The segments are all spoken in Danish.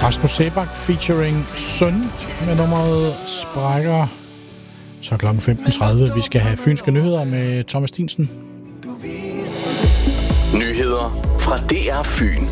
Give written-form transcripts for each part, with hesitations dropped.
Rasmus Seebach featuring Søn med nummeret Sprækker. Så kl. 15.30. Vi skal have fynske nyheder med Thomas Dinsen. Nyheder fra DR Fyn.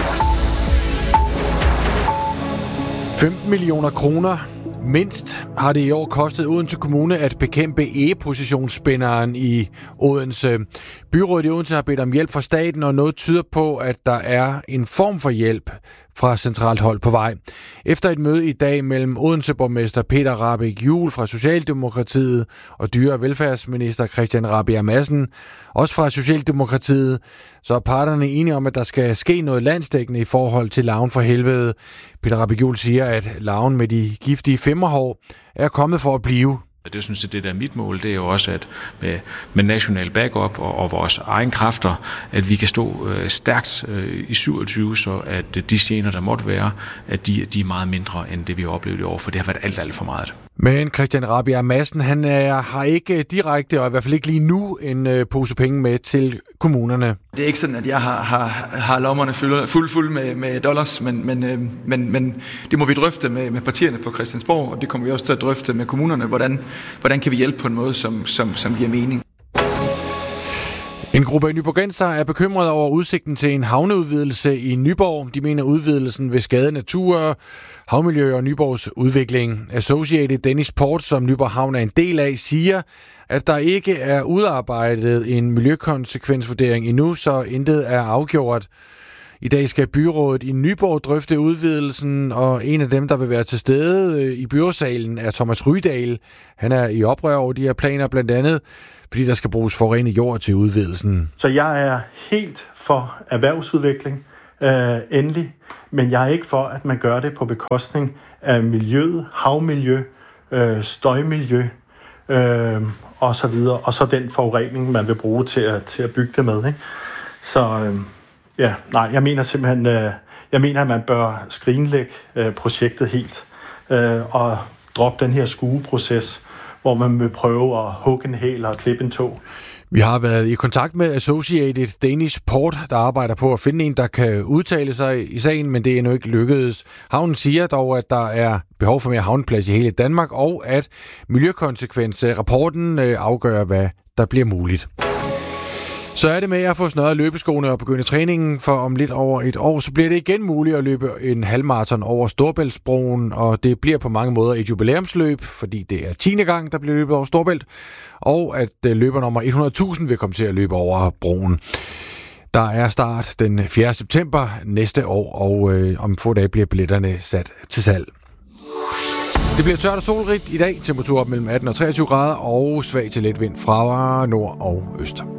15 millioner kroner mindst har det i år kostet Odense Kommune at bekæmpe egepositionsspænderen i Odense. Byrådet i Odense har bedt om hjælp fra staten, og noget tyder på, at der er en form for hjælp fra centralt hold på vej. Efter et møde i dag mellem Odense-borgmester Peter Rahbæk Juel fra Socialdemokratiet og dyre- og velfærdsminister Christian Rabjerg Madsen, også fra Socialdemokratiet, så er parterne enige om, at der skal ske noget landsdækkende i forhold til larven for helvede. Peter Rahbæk Juel siger, at larven med de giftige femmerhår er kommet for at blive. Det synes jeg, det der er mit mål, det er jo også, at med national backup og vores egen kræfter, at vi kan stå stærkt i 27, så at de gener, der måtte være, at de er meget mindre, end det vi har oplevet i år, for det har været alt for meget. Men Christian Rabjerg Madsen, han har ikke direkte, og i hvert fald ikke lige nu, en pose penge med til kommunerne. Det er ikke sådan, at jeg har lommerne fuld med dollars, men det må vi drøfte med partierne på Christiansborg, og det kommer vi også til at drøfte med kommunerne, hvordan kan vi hjælpe på en måde, som giver mening. En gruppe nyborgensere er bekymrede over udsigten til en havneudvidelse i Nyborg. De mener, udvidelsen vil skade natur, havmiljø og Nyborgs udvikling. Associated Danish Port, som Nyborg Havn er en del af, siger, at der ikke er udarbejdet en miljøkonsekvensvurdering endnu, så intet er afgjort. I dag skal byrådet i Nyborg drøfte udvidelsen, og en af dem, der vil være til stede i byrådsalen, er Thomas Rydahl. Han er i oprør over de her planer, blandt andet fordi der skal bruges forurenet jord til udvidelsen. Så jeg er helt for erhvervsudvikling, endelig, men jeg er ikke for, at man gør det på bekostning af miljøet, havmiljø, støjmiljø og så videre, og så den forurening, man vil bruge til at bygge det med. Ikke? Så jeg mener simpelthen, at man bør skrinlægge projektet helt og droppe den her skueproces, hvor man vil prøve at hugge en hæl og klippe en tå. Vi har været i kontakt med Associated Danish Port, der arbejder på at finde en, der kan udtale sig i sagen, men det er endnu ikke lykkedes. Havnen siger dog, at der er behov for mere havneplads i hele Danmark, og at miljøkonsekvensrapporten afgør, hvad der bliver muligt. Så er det med at få snøret løbeskoene og begynde træningen, for om lidt over et år, så bliver det igen muligt at løbe en halvmaraton over Storebæltsbroen, og det bliver på mange måder et jubilæumsløb, fordi det er 10. gang, der bliver løbet over Storebælt, og at løber nummer 100.000 vil komme til at løbe over broen. Der er start den 4. september næste år, og om få dage bliver billetterne sat til salg. Det bliver tørt og solrigt i dag, temperatur op mellem 18 og 23 grader, og svag til let vind fra nord og øst.